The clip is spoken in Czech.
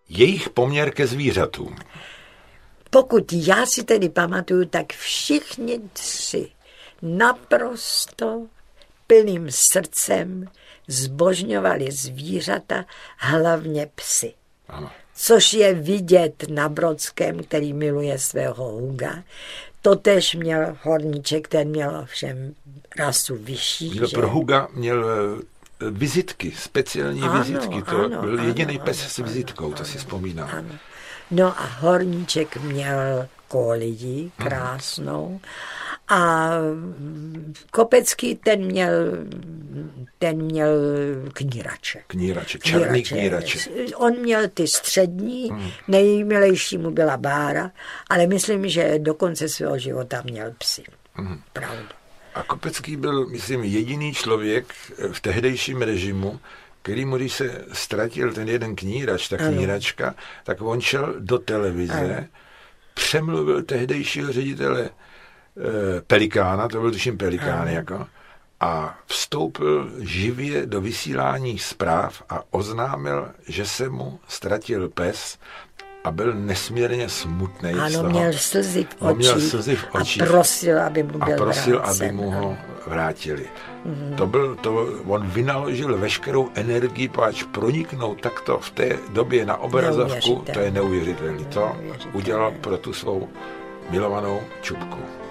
Jejich poměr ke zvířatům. Pokud já si tedy pamatuju, tak všichni tři naprosto plným srdcem zbožňovali zvířata, hlavně psy. Ano. Což je vidět na Brodském, který miluje svého Huga. Totéž měl Horníček, ten měl ovšem rasu vyšší. Pro Huga měl vizitky, speciální vizitky. To byl jediný pes s vizitkou, to si vzpomínám. Ano. No a Horníček měl kolidí krásnou a Kopecký ten měl knírače. Černý knírače. On měl ty střední, nejmilejší mu byla Bára, ale myslím, že do konce svého života měl psy. Pravda. A Kopecký byl, myslím, jediný člověk v tehdejším režimu, kterýmu, když se ztratil ten jeden knírač, ta kníračka, tak on šel do televize, přemluvil tehdejšího ředitele Pelikána, to byl tuším Pelikán, jako, a vstoupil živě do vysílání zpráv a oznámil, že se mu ztratil pes a byl nesmírně smutný. Ano, měl slzy v očích. A prosil, aby mu ho vrátili. On vynaložil veškerou energii, páč proniknout takto v té době na obrazovku, to je neuvěřitelné. To udělal pro tu svou milovanou Čupku.